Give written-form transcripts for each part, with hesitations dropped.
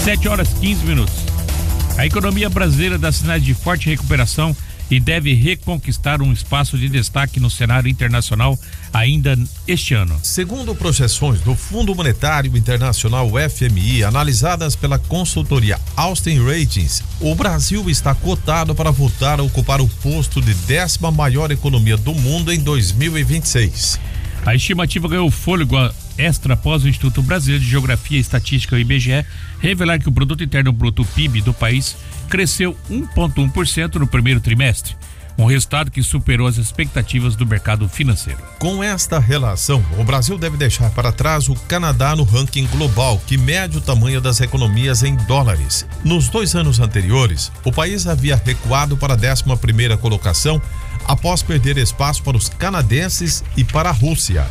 7h15. A economia brasileira dá sinais de forte recuperação e deve reconquistar um espaço de destaque no cenário internacional ainda este ano. Segundo projeções do Fundo Monetário Internacional, FMI, analisadas pela consultoria Austin Ratings, o Brasil está cotado para voltar a ocupar o posto de 10ª maior economia do mundo em 2026. A estimativa ganhou fôlego extra após o Instituto Brasileiro de Geografia e Estatística, o IBGE, revelar que o Produto Interno Bruto, PIB, do país cresceu 1,1% no primeiro trimestre, um resultado que superou as expectativas do mercado financeiro. Com esta relação, o Brasil deve deixar para trás o Canadá no ranking global, que mede o tamanho das economias em dólares. Nos 2 anos anteriores, o país havia recuado para a 11ª colocação, após perder espaço para os canadenses e para a Rússia.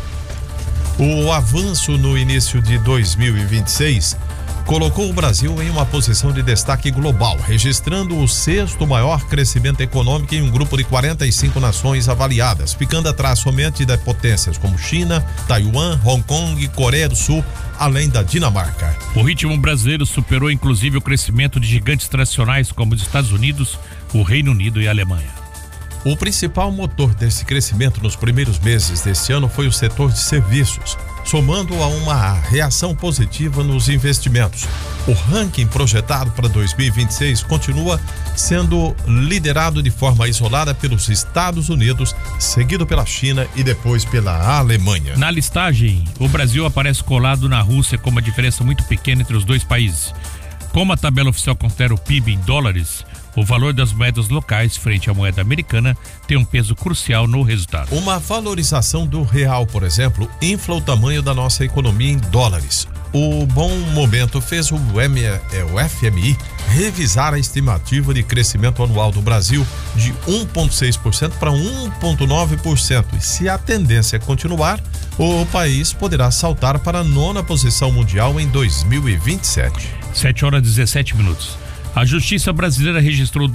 O avanço no início de 2026 colocou o Brasil em uma posição de destaque global, registrando o 6º maior crescimento econômico em um grupo de 45 nações avaliadas, ficando atrás somente de potências como China, Taiwan, Hong Kong e Coreia do Sul, além da Dinamarca. O ritmo brasileiro superou inclusive o crescimento de gigantes tradicionais como os Estados Unidos, o Reino Unido e a Alemanha. O principal motor desse crescimento nos primeiros meses deste ano foi o setor de serviços, somando a uma reação positiva nos investimentos. O ranking projetado para 2026 continua sendo liderado de forma isolada pelos Estados Unidos, seguido pela China e depois pela Alemanha. Na listagem, o Brasil aparece colado na Rússia com uma diferença muito pequena entre os dois países. Como a tabela oficial considera o PIB em dólares, o valor das moedas locais frente à moeda americana tem um peso crucial no resultado. Uma valorização do real, por exemplo, infla o tamanho da nossa economia em dólares. O bom momento fez o FMI revisar a estimativa de crescimento anual do Brasil de 1,6% para 1,9%. E se a tendência continuar, o país poderá saltar para a 9ª posição mundial em 2027. 7h17. A Justiça brasileira registrou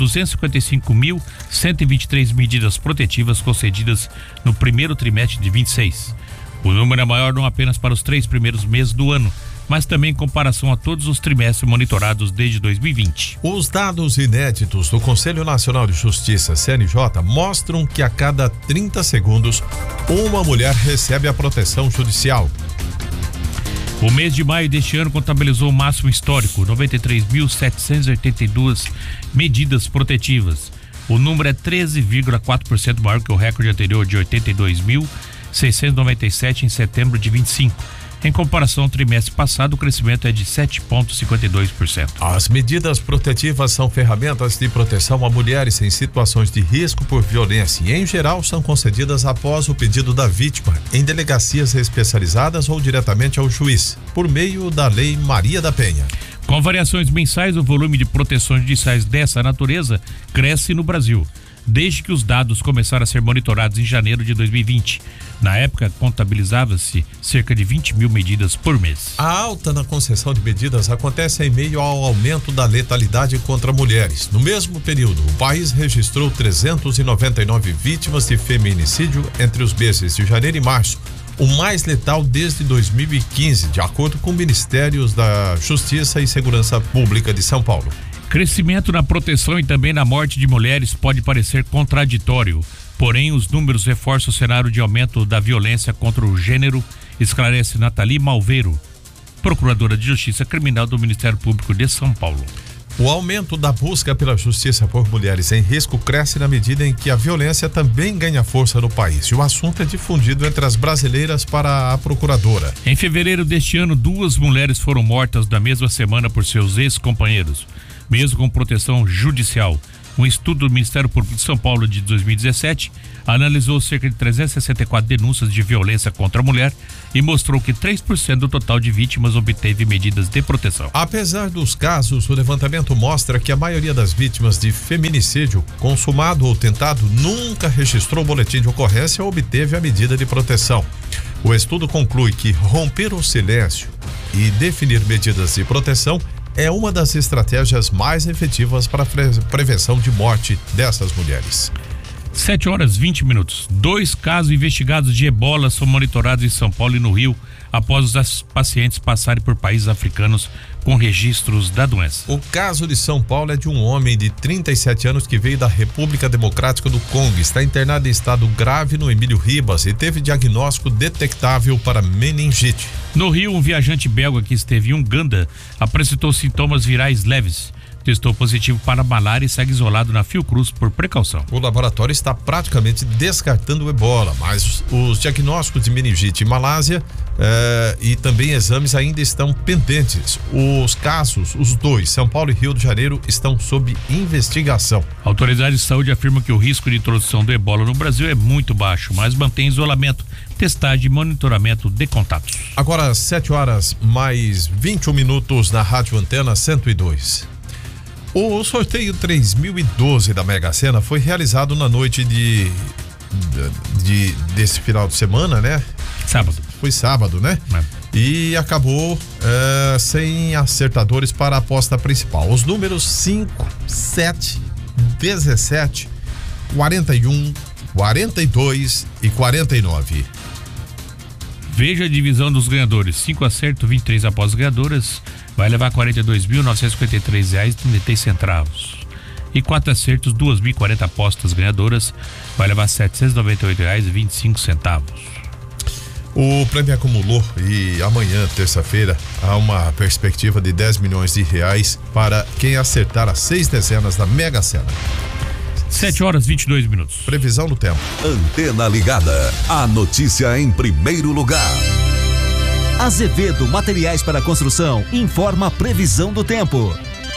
255.123 medidas protetivas concedidas no primeiro trimestre de 26. O número é maior não apenas para os 3 primeiros meses do ano, mas também em comparação a todos os trimestres monitorados desde 2020. Os dados inéditos do Conselho Nacional de Justiça, CNJ, mostram que a cada 30 segundos, uma mulher recebe a proteção judicial. O mês de maio deste ano contabilizou o máximo histórico, 93.782 medidas protetivas. O número é 13,4% maior que o recorde anterior de 82.697 em setembro de 25. Em comparação ao trimestre passado, o crescimento é de 7,52%. As medidas protetivas são ferramentas de proteção a mulheres em situações de risco por violência e, em geral, são concedidas após o pedido da vítima, em delegacias especializadas ou diretamente ao juiz, por meio da Lei Maria da Penha. Com variações mensais, o volume de proteções judiciais dessa natureza cresce no Brasil, desde que os dados começaram a ser monitorados em janeiro de 2020. Na época, contabilizava-se cerca de 20 mil medidas por mês. A alta na concessão de medidas acontece em meio ao aumento da letalidade contra mulheres. No mesmo período, o país registrou 399 vítimas de feminicídio entre os meses de janeiro e março, o mais letal desde 2015, de acordo com Ministérios da Justiça e Segurança Pública de São Paulo. Crescimento na proteção e também na morte de mulheres pode parecer contraditório, porém os números reforçam o cenário de aumento da violência contra o gênero, esclarece Nathalie Malveiro, procuradora de Justiça Criminal do Ministério Público de São Paulo. O aumento da busca pela justiça por mulheres em risco cresce na medida em que a violência também ganha força no país e o assunto é difundido entre as brasileiras para a procuradora. Em fevereiro deste ano, 2 mulheres foram mortas na mesma semana por seus ex-companheiros, mesmo com proteção judicial. Um estudo do Ministério Público de São Paulo de 2017 analisou cerca de 364 denúncias de violência contra a mulher e mostrou que 3% do total de vítimas obteve medidas de proteção. Apesar dos casos, o levantamento mostra que a maioria das vítimas de feminicídio consumado ou tentado nunca registrou boletim de ocorrência ou obteve a medida de proteção. O estudo conclui que romper o silêncio e definir medidas de proteção é uma das estratégias mais efetivas para a prevenção de morte dessas mulheres. 7h20. 2 casos investigados de ebola são monitorados em São Paulo e no Rio após os pacientes passarem por países africanos com registros da doença. O caso de São Paulo é de um homem de 37 anos que veio da República Democrática do Congo. Está internado em estado grave no Emílio Ribas e teve diagnóstico detectável para meningite. No Rio, um viajante belga que esteve em Uganda apresentou sintomas virais leves. Testou positivo para malária e segue isolado na Fiocruz por precaução. O laboratório está praticamente descartando o ebola, mas os diagnósticos de meningite e malásia e também exames ainda estão pendentes. Os casos, os dois, São Paulo e Rio de Janeiro, estão sob investigação. Autoridades de saúde afirmam que o risco de introdução do ebola no Brasil é muito baixo, mas mantém isolamento, testagem e monitoramento de contatos. Agora 7h21 na Rádio Antena 102. O sorteio 3012 da Mega Sena foi realizado na noite desse final de semana, né? Sábado. Foi sábado, né? E acabou sem acertadores para a aposta principal. Os números 5, 7, 17, 41, 42 e 49. Veja a divisão dos ganhadores. 5 acertos, 23 apostas ganhadoras. Vai levar R$ 42.953,36. E 4 acertos, 2.040 apostas ganhadoras. Vai levar R$ 798,25. O prêmio acumulou e amanhã, terça-feira, há uma perspectiva de R$ 10 milhões para quem acertar as 6 dezenas da Mega Sena. 7h22. Previsão do tempo. Antena ligada. A notícia em primeiro lugar. Azevedo Materiais para Construção informa a previsão do tempo.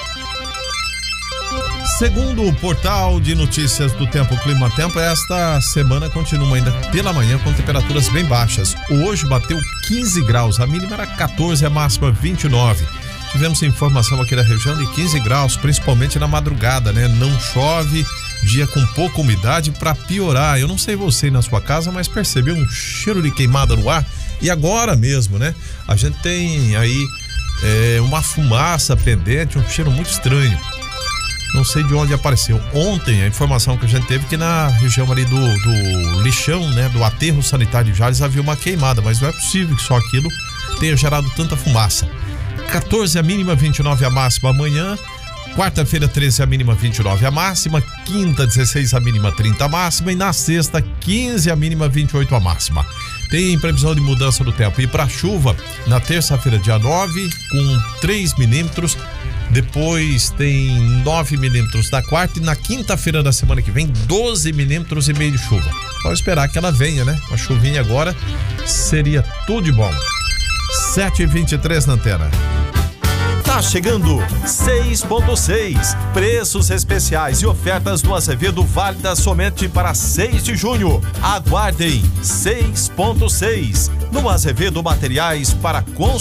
Segundo o portal de notícias do Tempo Clima Tempo, esta semana continua ainda pela manhã com temperaturas bem baixas. Hoje bateu 15 graus, a mínima era 14, a máxima 29. Tivemos informação aqui da região de 15 graus, principalmente na madrugada, né? Não chove, dia com pouca umidade para piorar. Eu não sei você na sua casa, mas percebeu um cheiro de queimada no ar? E agora mesmo, né? A gente tem aí uma fumaça pendente, um cheiro muito estranho. Não sei de onde apareceu. Ontem a informação que a gente teve que na região ali do lixão, né? Do aterro sanitário de Jales havia uma queimada, mas não é possível que só aquilo tenha gerado tanta fumaça. 14 a mínima, 29 a máxima amanhã. Quarta-feira, 13 a mínima, 29 a máxima. Quinta, 16 a mínima, 30 a máxima. E na sexta, 15 a mínima, 28 a máxima. Tem previsão de mudança do tempo. E para chuva, na terça-feira, dia 9, com 3 milímetros. Depois tem 9 milímetros na quarta. E na quinta-feira da semana que vem, 12 milímetros e meio de chuva. Pode esperar que ela venha, né? Uma chuvinha agora seria tudo de bom. 7h23 na antena. Tá chegando 6.6. Preços especiais e ofertas do Azevedo válidas somente para 6 de junho. Aguardem 6.6 no Azevedo Materiais para construção.